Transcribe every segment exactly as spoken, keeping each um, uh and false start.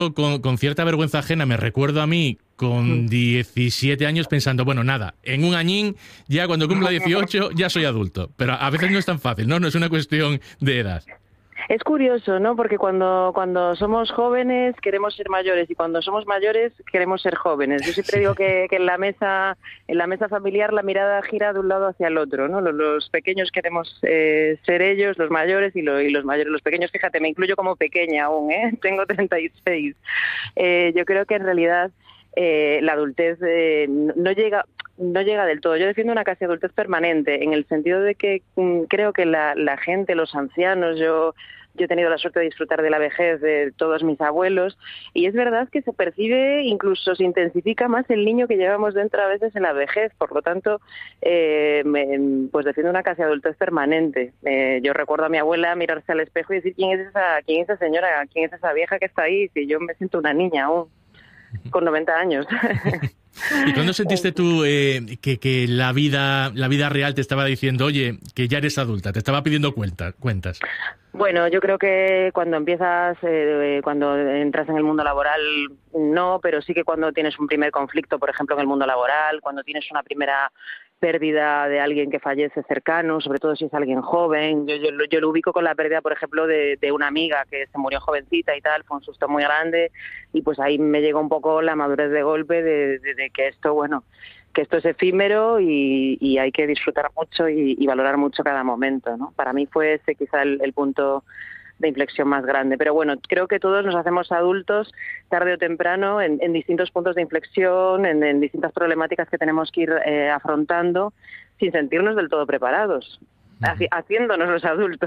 con, con cierta vergüenza ajena me recuerdo a mí con diecisiete años pensando, bueno, nada, en un añín, ya cuando cumpla dieciocho, ya soy adulto. Pero a veces no es tan fácil, ¿no? No es una cuestión de edad. Es curioso, ¿no? Porque cuando, cuando somos jóvenes queremos ser mayores y cuando somos mayores queremos ser jóvenes. Yo siempre digo que, que en la mesa en la mesa familiar la mirada gira de un lado hacia el otro, ¿no? Los, los pequeños queremos eh, ser ellos, los mayores, y, lo, y los mayores, los pequeños, fíjate, me incluyo como pequeña aún, ¿eh? Tengo treinta y seis. Eh, yo creo que en realidad eh, la adultez eh, no llega... no llega del todo. Yo defiendo una casi adultez permanente, en el sentido de que mmm, creo que la, la gente, los ancianos, yo, yo he tenido la suerte de disfrutar de la vejez de todos mis abuelos, y es verdad que se percibe, incluso se intensifica más el niño que llevamos dentro a veces en la vejez. Por lo tanto, eh, me, pues defiendo una casi adultez permanente. Eh, yo recuerdo a mi abuela mirarse al espejo y decir, ¿quién es esa, quién es esa señora, quién es esa vieja que está ahí? Si yo me siento una niña aún, con noventa años. ¿Y cuándo sentiste tú eh, que, que la vida la vida real te estaba diciendo, oye, que ya eres adulta, te estaba pidiendo cuenta, cuentas? Bueno, yo creo que cuando empiezas, eh, cuando entras en el mundo laboral, no, pero sí que cuando tienes un primer conflicto, por ejemplo, en el mundo laboral, cuando tienes una primera pérdida de alguien que fallece cercano, sobre todo si es alguien joven. Yo, yo, yo lo ubico con la pérdida, por ejemplo, de, de una amiga que se murió jovencita y tal, fue un susto muy grande, y pues ahí me llegó un poco la madurez de golpe de, de, de que esto, bueno, que esto es efímero y, y hay que disfrutar mucho y, y valorar mucho cada momento, ¿no? Para mí fue ese quizá el, el punto de inflexión más grande. Pero bueno, creo que todos nos hacemos adultos tarde o temprano en, en distintos puntos de inflexión, en, en distintas problemáticas que tenemos que ir eh, afrontando sin sentirnos del todo preparados. Haci- haciéndonos los adultos.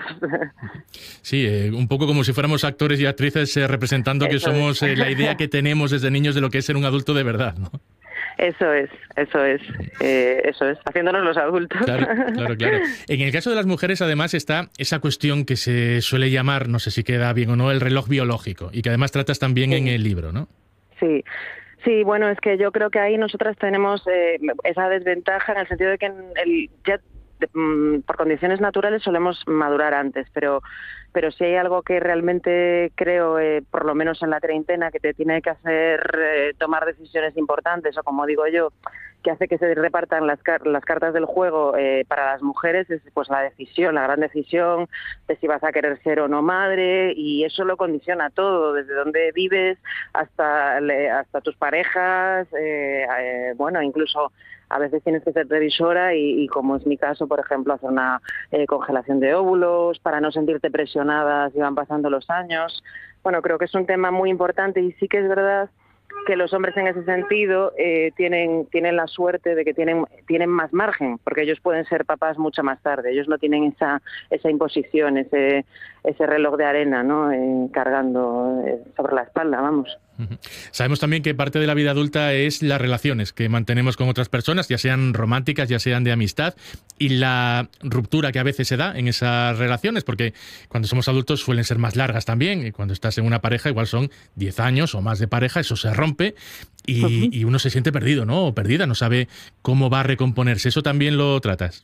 Sí, eh, un poco como si fuéramos actores y actrices eh, representando que Eso somos es. eh, la idea que tenemos desde niños de lo que es ser un adulto de verdad, ¿no? Eso es, eso es, eh, eso es, haciéndonos los adultos. Claro, claro, claro. En el caso de las mujeres, además, está esa cuestión que se suele llamar, no sé si queda bien o no, el reloj biológico, y que además tratas también Sí. en el libro, ¿no? Sí. Sí, bueno, es que yo creo que ahí nosotras tenemos eh, esa desventaja en el sentido de que en el, ya de, mm, por condiciones naturales solemos madurar antes, pero pero si hay algo que realmente creo, eh, por lo menos en la treintena, que te tiene que hacer eh, tomar decisiones importantes, o como digo yo, que hace que se repartan las, car- las cartas del juego eh, para las mujeres, es pues la decisión, la gran decisión de si vas a querer ser o no madre, y eso lo condiciona todo, desde donde vives hasta, le- hasta tus parejas, eh, eh, bueno, incluso a veces tienes que ser revisora y, y como es mi caso, por ejemplo, hacer una eh, congelación de óvulos para no sentirte presionada si van pasando los años. Bueno, creo que es un tema muy importante, y sí que es verdad que los hombres en ese sentido eh, tienen tienen la suerte de que tienen tienen más margen, porque ellos pueden ser papás mucho más tarde. Ellos no tienen esa esa imposición, ese ese reloj de arena, ¿no? Eh, cargando eh, sobre la espalda, vamos. Ujú. Sabemos también que parte de la vida adulta es las relaciones que mantenemos con otras personas, ya sean románticas, ya sean de amistad, y la ruptura que a veces se da en esas relaciones, porque cuando somos adultos suelen ser más largas también, y cuando estás en una pareja igual son diez años o más de pareja, eso se rompe y, Uh-huh. y uno se siente perdido, ¿no? O perdida, no sabe cómo va a recomponerse. ¿Eso también lo tratas?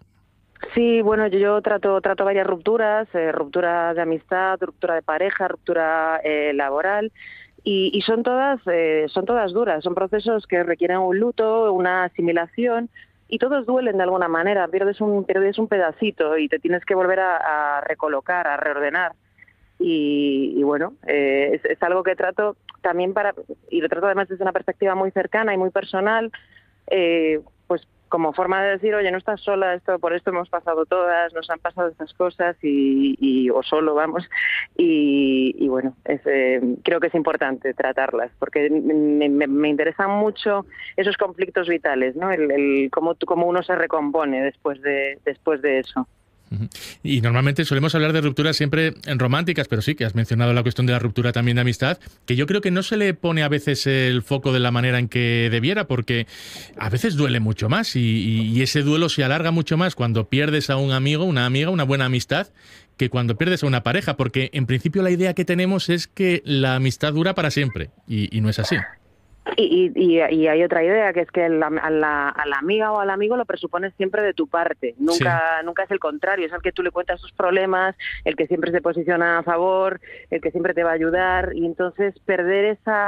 Sí, bueno, yo, yo trato trato varias rupturas, eh, ruptura de amistad, ruptura de pareja, ruptura eh, laboral. Y, y son todas eh, son todas duras, son procesos que requieren un luto, una asimilación, y todos duelen de alguna manera. Pierdes un pierdes un pedacito y te tienes que volver a, a recolocar, a reordenar. Y, y bueno, eh, es, es algo que trato también para, y lo trato además desde una perspectiva muy cercana y muy personal, eh, pues como forma de decir, oye, no estás sola, esto por esto hemos pasado todas, nos han pasado estas cosas, y, y o solo, vamos, y, y bueno, es, eh, creo que es importante tratarlas, porque me, me, me interesan mucho esos conflictos vitales, ¿no? El, el cómo, cómo uno se recompone después de, después de eso. Y normalmente solemos hablar de rupturas siempre en románticas, pero sí que has mencionado la cuestión de la ruptura también de amistad, que yo creo que no se le pone a veces el foco de la manera en que debiera, porque a veces duele mucho más y, y, y ese duelo se alarga mucho más cuando pierdes a un amigo, una amiga, una buena amistad, que cuando pierdes a una pareja, porque en principio la idea que tenemos es que la amistad dura para siempre y, y no es así. Y, y, y hay otra idea, que es que la, a, la, a la amiga o al amigo lo presupones siempre de tu parte, nunca sí. Nunca es el contrario, es el que tú le cuentas tus problemas, el que siempre se posiciona a favor, el que siempre te va a ayudar, y entonces perder esa